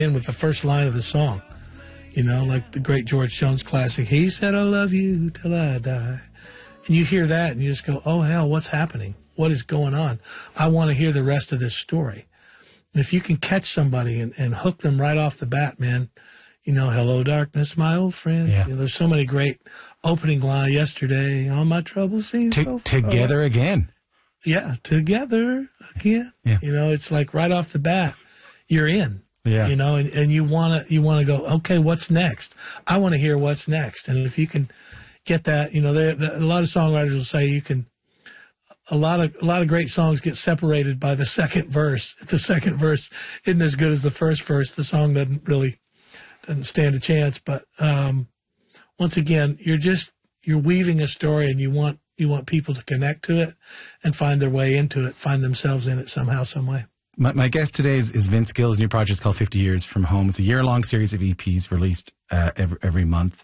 in with the first line of the song, you know, like the great George Jones classic, "He said I love you till I die." And you hear that and you just go, oh, hell, what's happening? What is going on? I want to hear the rest of this story. And if you can catch somebody and hook them right off the bat, man, you know, "Hello, darkness, my old friend." Yeah. You know, there's so many great opening lines. "Yesterday, all my troubles seem so far." Together again. Yeah, "Together again." Yeah. You know, it's like right off the bat, you're in. Yeah. You know, and you wanna go, okay, what's next? I want to hear what's next. And if you can get that, you know, a lot of songwriters will say you can. A lot of great songs get separated by the second verse. If the second verse isn't as good as the first verse, the song doesn't stand a chance. But once again, you're weaving a story, and you want people to connect to it and find their way into it, find themselves in it somehow, some way. My guest today is Vince Gill's new project. It's called 50 Years from Home. It's a year-long series of EPs released every month.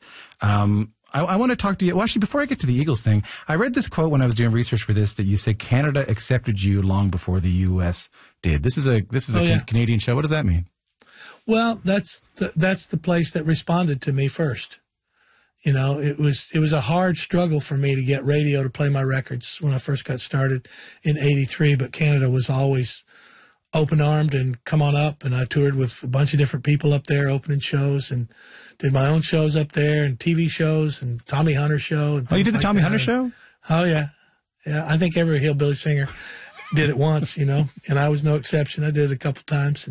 I want to talk to you. Well, actually, before I get to the Eagles thing, I read this quote when I was doing research for this that you said Canada accepted you long before the U.S. did. This is a Canadian show. What does that mean? Well, that's the place that responded to me first. You know, it was a hard struggle for me to get radio to play my records when I first got started in '83, but Canada was always open-armed and come on up, and I toured with a bunch of different people up there opening shows and did my own shows up there and TV shows and Tommy Hunter show. And you did the Tommy Hunter show? Oh, yeah. Yeah, I think every hillbilly singer did it once, you know, and I was no exception. I did it a couple times.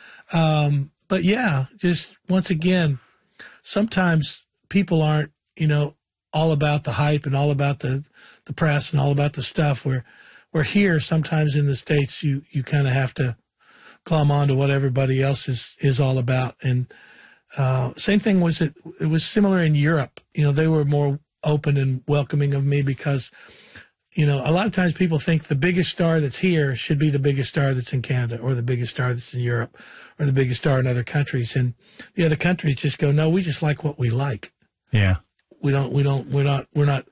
And but, yeah, just once again, sometimes people aren't, you know, all about the hype and all about the press and all about the stuff. We're here sometimes in the States, you kind of have to glom on to what everybody else is all about. And same thing it was similar in Europe. You know, they were more open and welcoming of me because, you know, a lot of times people think the biggest star that's here should be the biggest star that's in Canada or the biggest star that's in Europe or the biggest star in other countries. And the other countries just go, no, we just like what we like. Yeah. We're not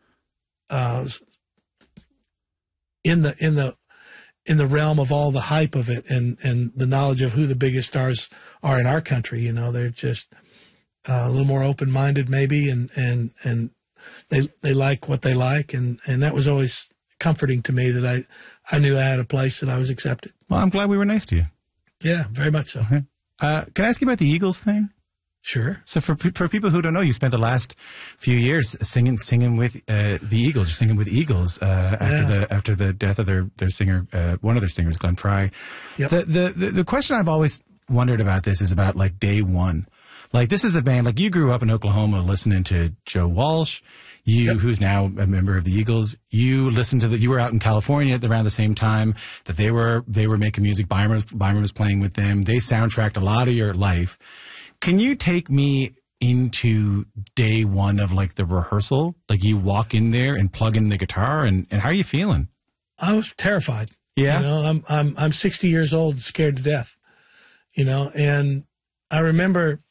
in the realm of all the hype of it and the knowledge of who the biggest stars are in our country. You know, they're just a little more open-minded maybe, and they like what they like. And that was always comforting to me that I knew I had a place that I was accepted. Well, I'm glad we were nice to you. Yeah, very much so. Okay. Can I ask you about the Eagles thing? Sure. So for people who don't know, you spent the last few years singing with the Eagles. You're singing with Eagles after the death of their singer, one of their singers, Glenn Frey. Yep. The question I've always wondered about this is about like day one. Like this is a band, like you grew up in Oklahoma listening to Joe Walsh, who's now a member of the Eagles. You listened to you were out in California around the same time that they were making music. Byron was playing with them. They soundtracked a lot of your life. Can you take me into day one of like the rehearsal? Like you walk in there and plug in the guitar and how are you feeling? I was terrified. Yeah. You know, I'm 60 years old and scared to death, you know, and I remember,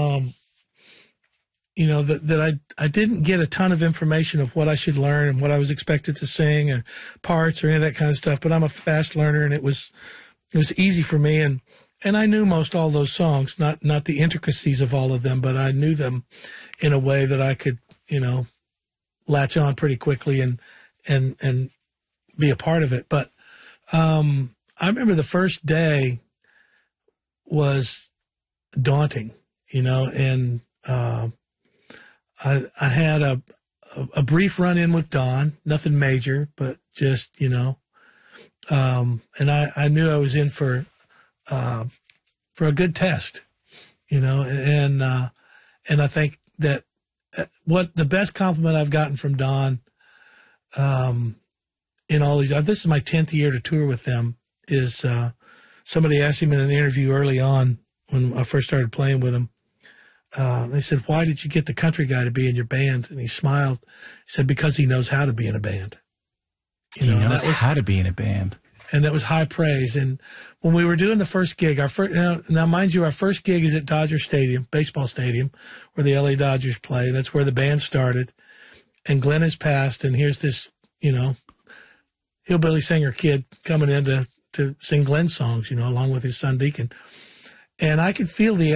you know, that I didn't get a ton of information of what I should learn and what I was expected to sing or parts or any of that kind of stuff, but I'm a fast learner and it was easy for me. And I knew most all those songs, not the intricacies of all of them, but I knew them in a way that I could, you know, latch on pretty quickly and be a part of it. But I remember the first day was daunting, you know, and I had a brief run-in with Don, nothing major, but just, you know, and I knew I was in for a good test, you know, and I think that what the best compliment I've gotten from Don, in all these, this is my 10th year to tour with them, is somebody asked him in an interview early on when I first started playing with him. They said, "Why did you get the country guy to be in your band?" And he smiled. He said, "Because he knows how to be in a band." He knows how to be in a band. And that was high praise. And when we were doing the first gig, now mind you, our first gig is at Dodger Stadium, baseball stadium, where the LA Dodgers play. That's where the band started. And Glenn has passed, and here's this, you know, hillbilly singer kid coming in to sing Glenn songs, you know, along with his son Deacon. And I could feel the